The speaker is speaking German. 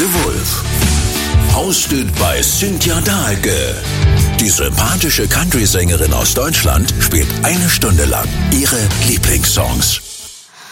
de Wolf. Hosted by Cynthia Dahlke. Die sympathische Country-Sängerin aus Deutschland spielt 1 Stunde lang ihre Lieblingssongs.